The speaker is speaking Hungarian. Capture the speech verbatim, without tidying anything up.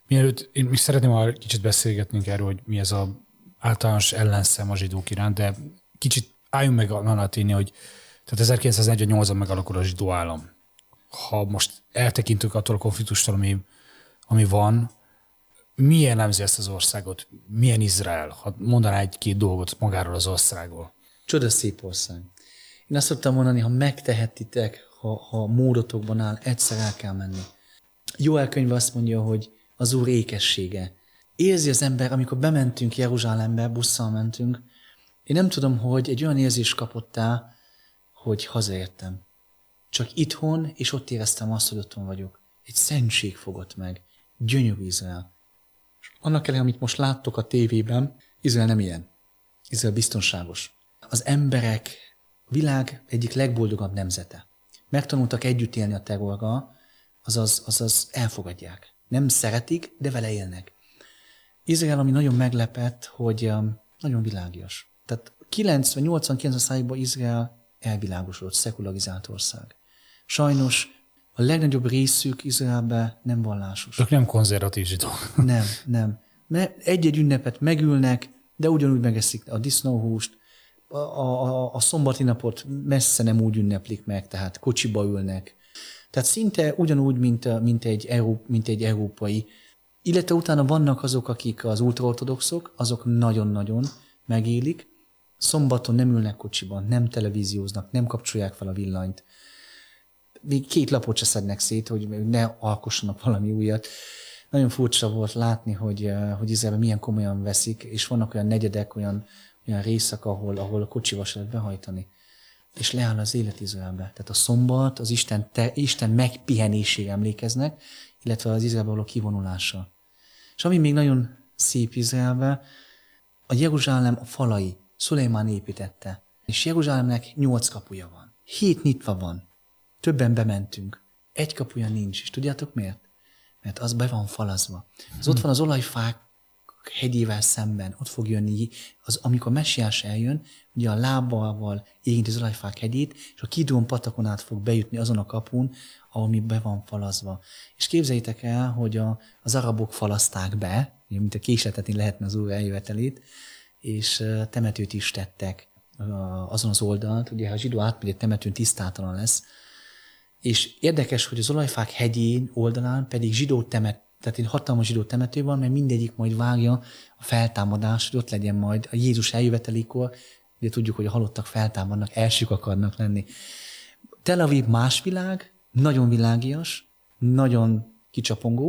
Mielőtt én még szeretném, ha kicsit beszélgetnénk erről, hogy mi ez az általános ellenszem a zsidók iránt, de kicsit álljunk meg annál tényi, hogy tehát ezerkilencszáznegyvennyolcban megalakul a zsidó állam. Ha most eltekintünk attól a konfliktustól, ami, ami van, mi jellemzi ezt az országot? Milyen Izrael? Ha mondaná egy-két dolgot magáról az országról. Csodaszép ország. Én azt szoktam mondani, ha megtehetitek, ha, ha módotokban áll, egyszer el kell menni. Jóel könyve azt mondja, hogy az Úr ékessége. Érzi az ember, amikor bementünk Jeruzsálembe, busszal mentünk, én nem tudom, hogy egy olyan érzés kapott el, hogy hazaértem. Csak itthon, és ott éreztem azt, hogy otthon vagyok. Egy szentség fogott meg. Gyönyörű Izrael. És annak ellenére, amit most láttok a tévében, Izrael nem ilyen. Izrael biztonságos. Az emberek a világ egyik legboldogabb nemzete. Megtanultak együtt élni a terrorral, azaz, azaz elfogadják. Nem szeretik, de vele élnek. Izrael, ami nagyon meglepett, hogy nagyon világias. Tehát kilencven nyolcvan-kilencven százalékban Izrael elvilágosodott, szekularizált ország. Sajnos a legnagyobb részük Izraelben nem vallásos. Ők nem konzervatív zsidók. Nem, nem. Mert egy-egy ünnepet megülnek, de ugyanúgy megeszik a disznóhúst, a, a, a szombati napot messze nem úgy ünneplik meg, tehát kocsiba ülnek. Tehát szinte ugyanúgy, mint, mint, egy, Euró, mint egy európai. Illetve utána vannak azok, akik az ultraortodoxok, azok nagyon-nagyon megélik. Szombaton nem ülnek kocsiban, nem televízióznak, nem kapcsolják fel a villanyt. Még két lapot se szednek szét, hogy ne alkossanak valami újat. Nagyon furcsa volt látni, hogy, hogy Izraelben milyen komolyan veszik, és vannak olyan negyedek, olyan, olyan részek, ahol, ahol a kocsival se lehet behajtani. És leáll az élet Izraelbe. Tehát a szombat, az Isten, te, Isten megpihenésére emlékeznek, illetve az Izraelbe való kivonulása. És ami még nagyon szép Izraelbe, a Jeruzsálem a falai, Szulejmán építette. És Jeruzsálemnek nyolc kapuja van. Hét nyitva van. Többen bementünk. Egy kapuja nincs. És tudjátok miért? Mert az be van falazva. Az ott van az olajfák hegyével szemben. Ott fog jönni, az, amikor Messiás eljön, ugye a lábbal érinti az olajfák hegyét, és a Kidron patakon át fog bejutni azon a kapun, ahol mi be van falazva. És képzeljétek el, hogy a, az arabok falazták be, mint a késletetni lehetne az Úr eljövetelét, és temetőt is tettek azon az oldalt, ugye ha a zsidó átmegy egy temetőn, tisztátalan lesz. És érdekes, hogy az olajfák hegyén oldalán pedig zsidó temet, tehát egy hatalmas zsidó temető van, mert mindegyik majd várja a feltámadást, hogy ott legyen majd a Jézus eljövetelékor. Ugye tudjuk, hogy a halottak feltámadnak, elsők akarnak lenni. Tel Aviv más világ, nagyon világias, nagyon kicsapongó,